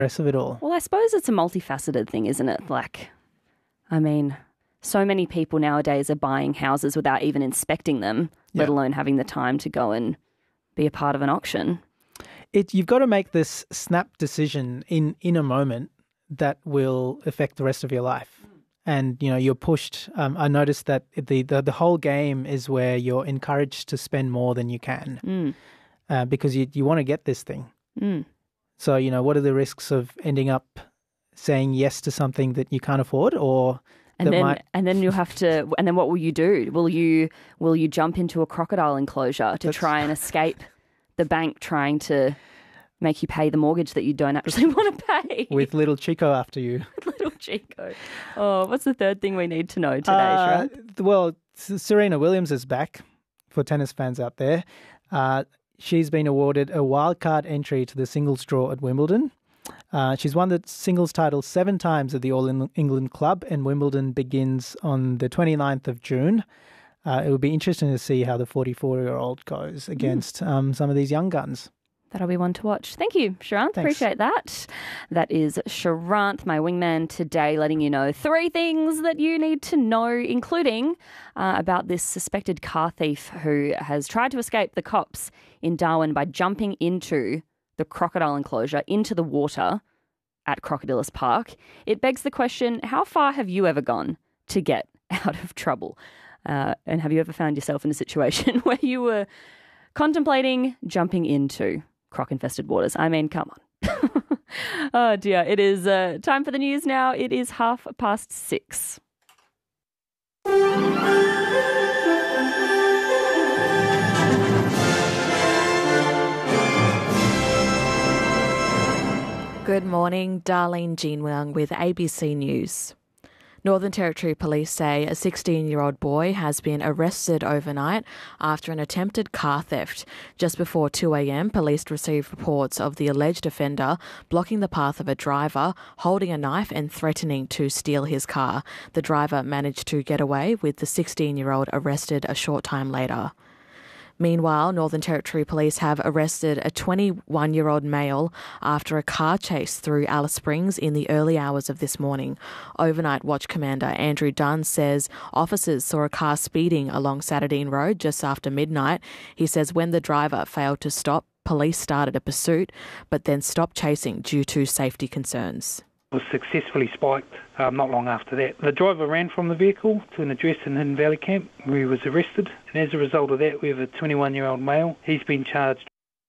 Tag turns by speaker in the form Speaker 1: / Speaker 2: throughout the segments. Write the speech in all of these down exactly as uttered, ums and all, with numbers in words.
Speaker 1: rest of it all.
Speaker 2: Well, I suppose it's a multifaceted thing, isn't it? Like, I mean, so many people nowadays are buying houses without even inspecting them,
Speaker 1: Yeah.
Speaker 2: let alone having the time to go and be a part of an auction.
Speaker 1: It, you've got to make this snap decision in, in a moment that will affect the rest of your life. And, you know, you're pushed. Um, I noticed that the, the, the whole game is where you're encouraged to spend more than you can
Speaker 2: Mm.
Speaker 1: uh, because you, you want to get this thing.
Speaker 2: Mm.
Speaker 1: So, you know, what are the risks of ending up saying yes to something that you can't afford or
Speaker 2: And
Speaker 1: that
Speaker 2: then,
Speaker 1: might...
Speaker 2: and then you'll have to. And then, what will you do? Will you will you jump into a crocodile enclosure to
Speaker 1: That's-
Speaker 2: try and escape the bank trying to make you pay the mortgage that you don't actually want to pay?
Speaker 1: with little Chico after you?
Speaker 2: Little Chico. Oh, what's the third thing we need to know today,
Speaker 1: Uh,
Speaker 2: Shrant?
Speaker 1: well, S- Serena Williams is back for tennis fans out there. Uh, she's been awarded a wildcard entry to the singles draw at Wimbledon. Uh, she's won the singles title seven times at the All England Club, and Wimbledon begins on the twenty-ninth of June. Uh, it would be interesting to see how the forty-four-year-old goes against um, some of these young guns.
Speaker 2: That'll be one to watch. Thank you, Sharant.
Speaker 1: Thanks.
Speaker 2: Appreciate that. That is Sharant, my wingman today, letting you know three things that you need to know, including uh, about this suspected car thief who has tried to escape the cops in Darwin by jumping into the crocodile enclosure, into the water at Crocodilus Park. It begs the question, how far have you ever gone to get out of trouble? Uh, and have you ever found yourself in a situation where you were contemplating jumping into croc-infested waters? I mean, come on. Oh, dear. It is uh, time for the news now. It is half past six.
Speaker 3: Good morning, Darlene Jean-Wang with A B C News. Northern Territory Police say a sixteen-year-old boy has been arrested overnight after an attempted car theft. Just before two a.m, police received reports of the alleged offender blocking the path of a driver, holding a knife and threatening to steal his car. The driver managed to get away, with the sixteen-year-old arrested a short time later. Meanwhile, Northern Territory Police have arrested a twenty-one-year-old male after a car chase through Alice Springs in the early hours of this morning. Overnight Watch Commander Andrew Dunn says officers saw a car speeding along Sardine Road just after midnight. He says when the driver failed to stop, police started a pursuit, but then stopped chasing due to safety concerns.
Speaker 4: Was successfully spiked um, not long after that. The driver ran from the vehicle to an address in Hidden Valley Camp where he was arrested, and as a result of that we have a twenty-one-year-old male. He's been charged.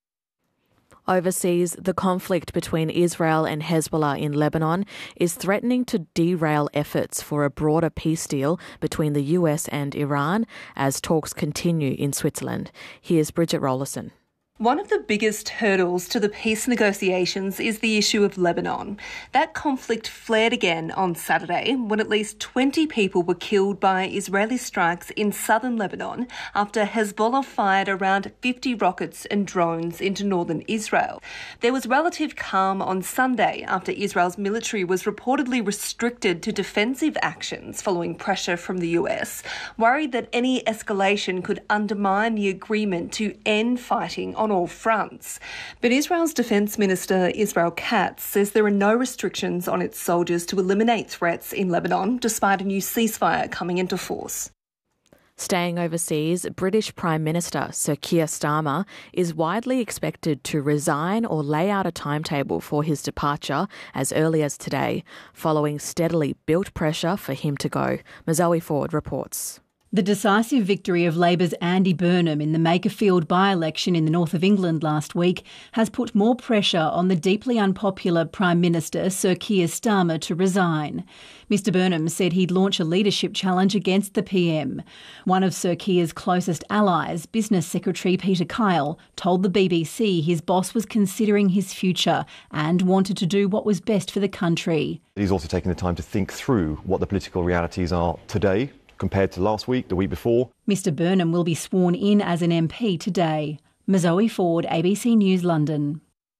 Speaker 3: Overseas, the conflict between Israel and Hezbollah in Lebanon is threatening to derail efforts for a broader peace deal between the U S and Iran as talks continue in Switzerland. Here's Bridget Rollerson.
Speaker 5: One of the biggest hurdles to the peace negotiations is the issue of Lebanon. That conflict flared again on Saturday when at least twenty people were killed by Israeli strikes in southern Lebanon after Hezbollah fired around fifty rockets and drones into northern Israel. There was relative calm on Sunday after Israel's military was reportedly restricted to defensive actions following pressure from the U S, worried that any escalation could undermine the agreement to end fighting on all fronts. But Israel's Defence Minister Israel Katz says there are no restrictions on its soldiers to eliminate threats in Lebanon, despite a new ceasefire coming into force.
Speaker 3: Staying overseas, British Prime Minister Sir Keir Starmer is widely expected to resign or lay out a timetable for his departure as early as today, following steadily built pressure for him to go. Mazoe Ford reports.
Speaker 6: The decisive victory of Labor's Andy Burnham in the Makerfield by-election in the north of England last week has put more pressure on the deeply unpopular Prime Minister Sir Keir Starmer to resign. Mister Burnham said he'd launch a leadership challenge against the P M. One of Sir Keir's closest allies, Business Secretary Peter Kyle, told the B B C his boss was considering his future and wanted to do what was best for the country.
Speaker 7: He's also taking the time to think through what the political realities are today compared to last week, the week before.
Speaker 6: Mister Burnham will be sworn in as an M P today. Mazoe Ford, A B C News, London.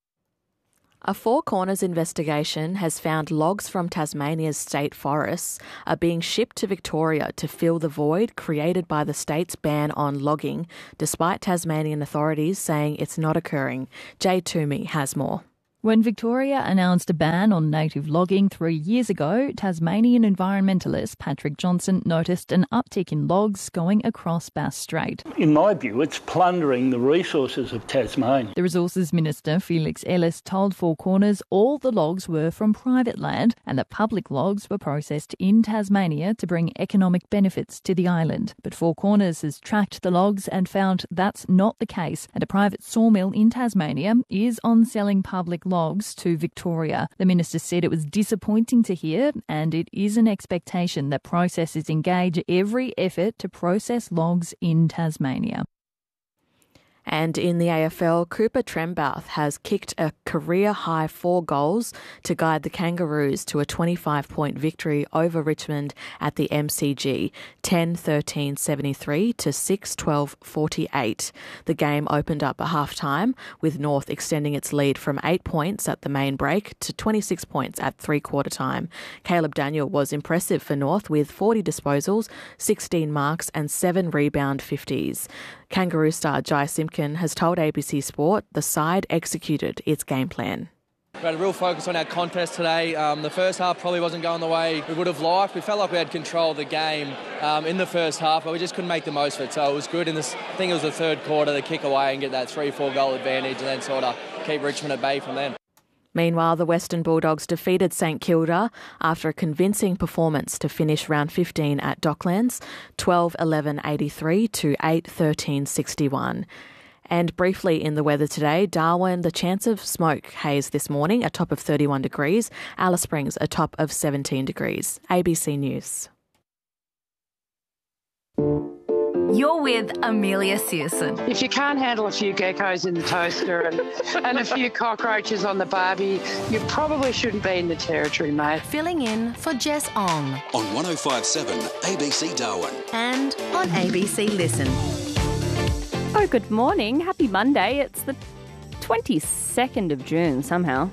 Speaker 3: A Four Corners investigation has found logs from Tasmania's state forests are being shipped to Victoria to fill the void created by the state's ban on logging, despite Tasmanian authorities saying it's not occurring. Jay Toomey has more.
Speaker 8: When Victoria announced a ban on native logging three years ago, Tasmanian environmentalist Patrick Johnson noticed an uptick in logs going across Bass Strait.
Speaker 9: In my view, it's plundering the resources of Tasmania.
Speaker 8: The Resources Minister Felix Ellis told Four Corners all the logs were from private land and that public logs were processed in Tasmania to bring economic benefits to the island. But Four Corners has tracked the logs and found that's not the case, and a private sawmill in Tasmania is on selling public logs to Victoria. The minister said it was disappointing to hear, and it is an expectation that processors engage every effort to process logs in Tasmania.
Speaker 3: And in the A F L, Cooper Trembouth has kicked a career-high four goals to guide the Kangaroos to a twenty-five point victory over Richmond at the M C G, ten thirteen seventy-three to six twelve forty-eight. The game opened up at half-time, with North extending its lead from eight points at the main break to twenty-six points at three-quarter time. Caleb Daniel was impressive for North with forty disposals, sixteen marks and seven rebound fifties. Kangaroo star Jai Simpkin has told A B C Sport the side executed its game plan.
Speaker 10: We had a real focus on our contest today. Um, the first half probably wasn't going the way we would have liked. We felt like we had control of the game um, in the first half, but we just couldn't make the most of it. So it was good in this. I think it was the third quarter to kick away and get that three four goal advantage and then sort of keep Richmond at bay from then.
Speaker 3: Meanwhile, the Western Bulldogs defeated St Kilda after a convincing performance to finish round fifteen at Docklands, twelve eleven eighty-three to eight thirteen sixty-one. And briefly in the weather today, Darwin, the chance of smoke haze this morning, a top of thirty-one degrees. Alice Springs, a top of seventeen degrees. A B C News.
Speaker 11: You're with Amelia Searson.
Speaker 12: If you can't handle a few geckos in the toaster and, and a few cockroaches on the barbie, you probably shouldn't be in the Territory, mate.
Speaker 11: Filling in for Jess Ong.
Speaker 13: On one oh five point seven A B C Darwin.
Speaker 11: And on A B C Listen.
Speaker 2: Oh, good morning. Happy Monday. It's the twenty-second of June somehow.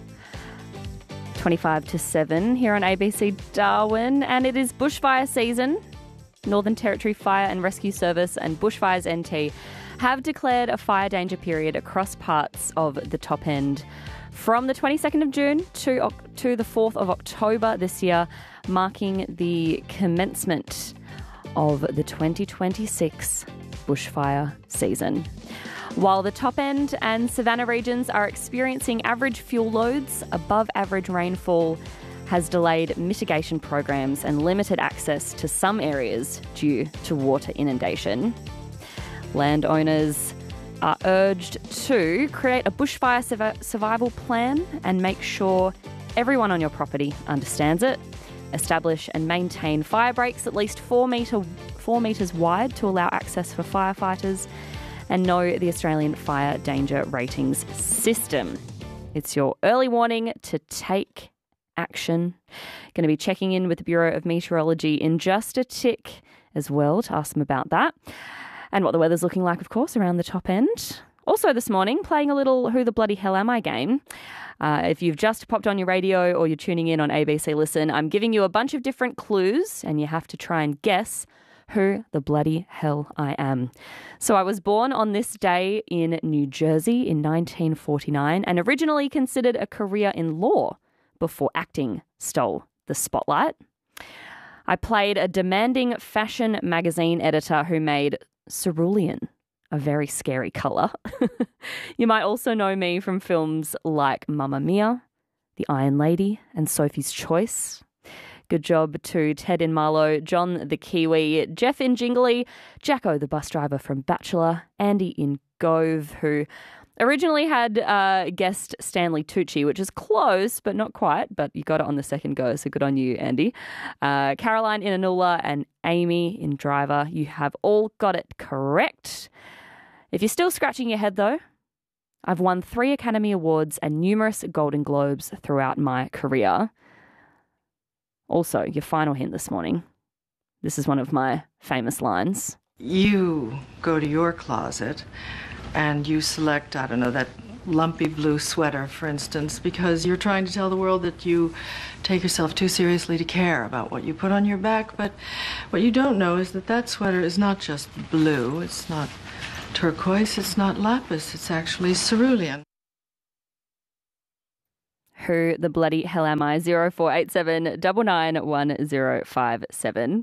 Speaker 2: twenty-five to seven here on A B C Darwin. And it is bushfire season. Northern Territory Fire and Rescue Service and Bushfires N T have declared a fire danger period across parts of the top end from the twenty-second of June to, to the fourth of October this year, marking the commencement of the twenty twenty-six bushfire season. While the top end and Savannah regions are experiencing average fuel loads, above average rainfall has delayed mitigation programs and limited access to some areas due to water inundation. Landowners are urged to create a bushfire surv- survival plan and make sure everyone on your property understands it. Establish and maintain fire breaks at least four metre four metres wide to allow access for firefighters, and know the Australian Fire Danger Ratings system. It's your early warning to take action. Going to be checking in with the Bureau of Meteorology in just a tick as well to ask them about that and what the weather's looking like, of course, around the top end. Also this morning, playing a little Who the Bloody Hell Am I game. Uh, if you've just popped on your radio or you're tuning in on A B C Listen, I'm giving you a bunch of different clues and you have to try and guess who the bloody hell I am. So I was born on this day in New Jersey in nineteen forty-nine and originally considered a career in law before acting stole the spotlight. I played a demanding fashion magazine editor who made cerulean a very scary colour. You might also know me from films like Mamma Mia, The Iron Lady and Sophie's Choice. Good job to Ted in Marlowe, John the Kiwi, Jeff in Jingly, Jacko the bus driver from Bachelor, Andy in Gove, who originally had uh, guest Stanley Tucci, which is close, but not quite, but you got it on the second go, so good on you, Andy. Uh, Caroline in Anula and Amy in Driver, you have all got it correct. If you're still scratching your head, though, I've won three Academy Awards and numerous Golden Globes throughout my career. Also, your final hint this morning. This is one of my famous lines.
Speaker 14: You go to your closet and you select, I don't know, that lumpy blue sweater, for instance, because you're trying to tell the world that you take yourself too seriously to care about what you put on your back. But what you don't know is that that sweater is not just blue, it's not turquoise, it's not lapis, it's actually cerulean.
Speaker 2: Who the bloody hell am I? zero four eight seven nine nine one zero five seven.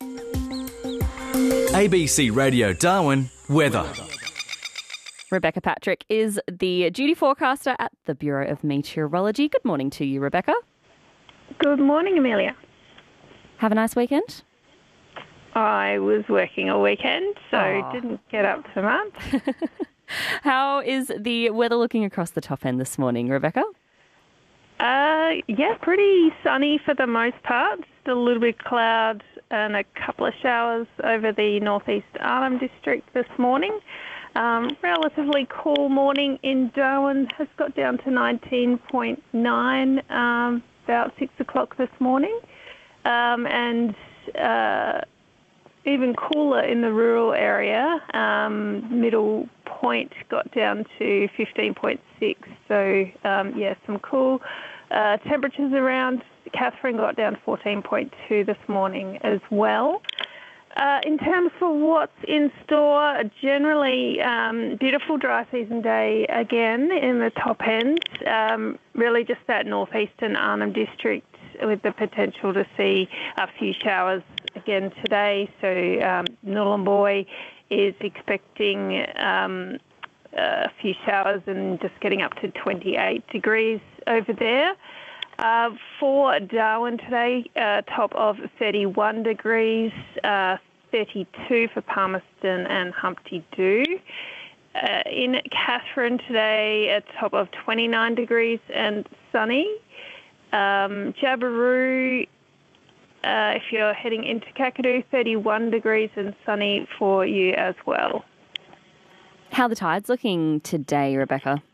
Speaker 15: A B C Radio Darwin weather.
Speaker 2: Rebecca Patrick is the duty forecaster at the Bureau of Meteorology. Good morning to you, Rebecca.
Speaker 16: Good morning, Amelia.
Speaker 2: Have a nice weekend?
Speaker 16: I was working all weekend, so
Speaker 2: Aww.
Speaker 16: didn't get up to much.
Speaker 2: How is the weather looking across the top end this morning, Rebecca?
Speaker 16: Uh, yeah, pretty sunny for the most part. Just a little bit of cloud and a couple of showers over the northeast Arnhem district this morning. Um, relatively cool morning in Darwin. Has got down to nineteen point nine um, about six o'clock this morning. Um, and uh, even cooler in the rural area. Um, middle point got down to fifteen point six. So, um, yeah, some cool uh, temperatures around. Catherine got down to fourteen point two this morning as well. Uh, in terms for what's in store, generally um, beautiful dry season day again in the top end. Um, really just that northeastern Arnhem district with the potential to see a few showers again today. So um, Nhulunbuy is expecting um, a few showers and just getting up to twenty-eight degrees over there. Uh, for Darwin today, uh, top of thirty-one degrees, uh, thirty-two for Palmerston and Humpty Doo. Uh, in Catherine today, a top of twenty-nine degrees and sunny. Um, Jabiru, uh, if you're heading into Kakadu, thirty-one degrees and sunny for you as well.
Speaker 2: How are the tides looking today, Rebecca?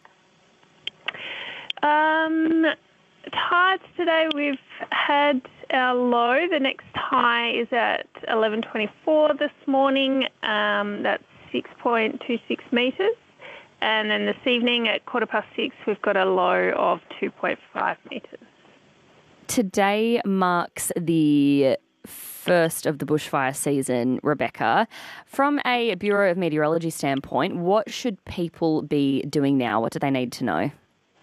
Speaker 16: Um, tides today, we've had our low. The next high is at eleven twenty-four this morning. Um, that's six point two six metres. And then this evening at quarter past six, we've got a low of two point five metres.
Speaker 2: Today marks the first of the bushfire season, Rebecca. From a Bureau of Meteorology standpoint, what should people be doing now? What do they need to know?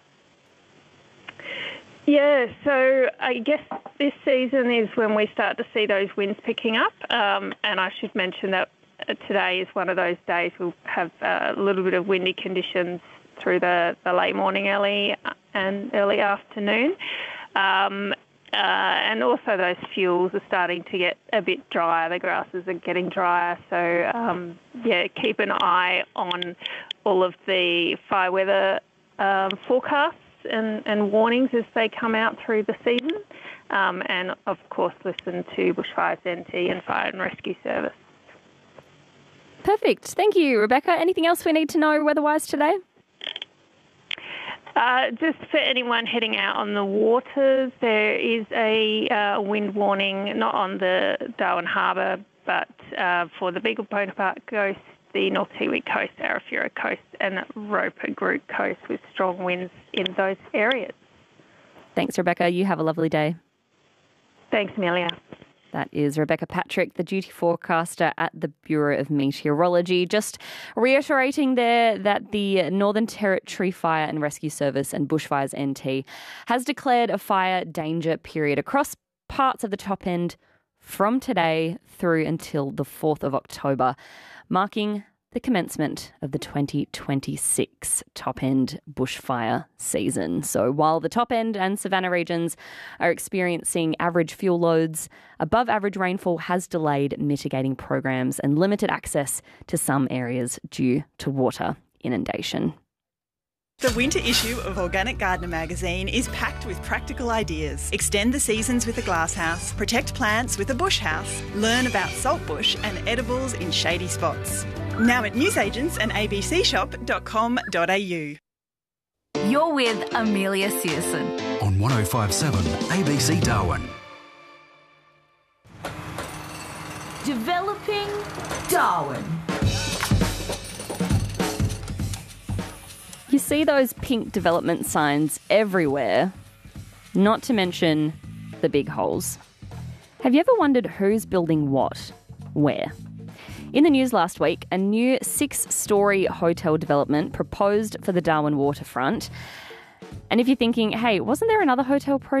Speaker 16: Yeah, so I guess this season is when we start to see those winds picking up. Um, and I should mention that today is one of those days we'll have a little bit of windy conditions through the, the late morning, early and early afternoon. Um, uh, and also those fuels are starting to get a bit drier. The grasses are getting drier. So, um, yeah, keep an eye on all of the fire weather um, forecasts and, and warnings as they come out through the season. Um, and, of course, listen to Bushfires N T and Fire and Rescue Service.
Speaker 2: Perfect. Thank you, Rebecca. Anything else we need to know weather-wise today?
Speaker 16: Uh, just for anyone heading out on the waters, there is a uh, wind warning, not on the Darwin Harbour, but uh, for the Beagle Bonaparte Coast, the North Tiwi Coast, Arafura Coast and Roper Group Coast with strong winds in those areas.
Speaker 2: Thanks, Rebecca. You have a lovely day.
Speaker 16: Thanks, Amelia.
Speaker 2: That is Rebecca Patrick, the duty forecaster at the Bureau of Meteorology. Just reiterating there that the Northern Territory Fire and Rescue Service and Bushfires N T has declared a fire danger period across parts of the top end from today through until the fourth of October, marking the commencement of the twenty twenty-six top-end bushfire season. So while the top-end and Savannah regions are experiencing average fuel loads, above-average rainfall has delayed mitigating programs and limited access to some areas due to water inundation.
Speaker 17: The winter issue of Organic Gardener magazine is packed with practical ideas. Extend the seasons with a glasshouse, protect plants with a bush house, learn about saltbush and edibles in shady spots. Now at newsagents and a b c shop dot com dot a u.
Speaker 11: You're with Amelia Searson
Speaker 13: on one oh five seven A B C Darwin.
Speaker 11: Developing Darwin.
Speaker 2: You see those pink development signs everywhere, not to mention the big holes. Have you ever wondered who's building what, where? In the news last week, a new six-storey hotel development proposed for the Darwin waterfront, And if you're thinking, hey, wasn't there another hotel project